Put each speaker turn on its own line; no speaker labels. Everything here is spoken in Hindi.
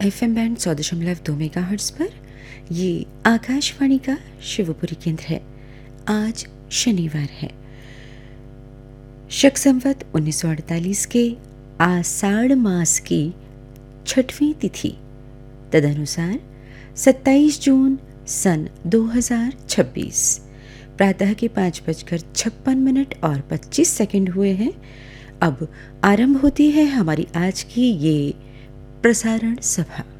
FM बैंड 100.2 मेगाहर्ट्ज़ पर ये आकाशवाणी का शिवपुरी केंद्र है। आज शनिवार है, शक संवत 1948 के आषाढ़ मास की 6वीं तिथि तदनुसार 27 जून सन 2026 प्रातः के 5:56 और 25 सेकंड हुए हैं। अब आरंभ होती है हमारी आज की ये प्रसारण सभा।